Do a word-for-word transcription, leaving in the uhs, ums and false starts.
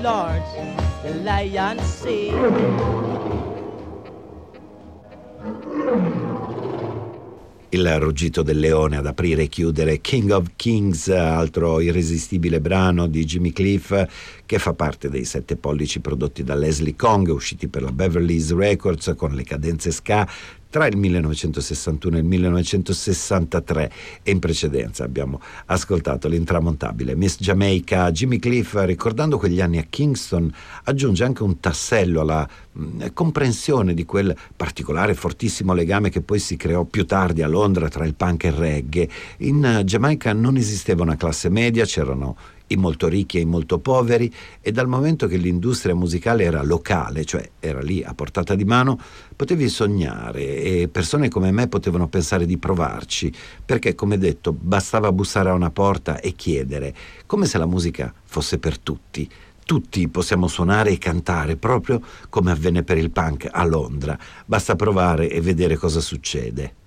Lord, the lion say. Il ruggito del leone ad aprire e chiudere King of Kings, altro irresistibile brano di Jimmy Cliff che fa parte dei sette pollici prodotti da Leslie Kong, usciti per la Beverly Hills Records con le cadenze ska tra il millenovecentosessantuno e il millenovecentosessantatré, e in precedenza abbiamo ascoltato l'intramontabile Miss Jamaica. Jimmy Cliff, ricordando quegli anni a Kingston, aggiunge anche un tassello alla mh, comprensione di quel particolare fortissimo legame che poi si creò più tardi a Londra tra il punk e il reggae. In Giamaica non esisteva una classe media, c'erano i molto ricchi e i molto poveri, e dal momento che l'industria musicale era locale, cioè era lì a portata di mano, potevi sognare e persone come me potevano pensare di provarci, perché, come detto, bastava bussare a una porta e chiedere, come se la musica fosse per tutti. Tutti possiamo suonare e cantare, proprio come avvenne per il punk a Londra, basta provare e vedere cosa succede.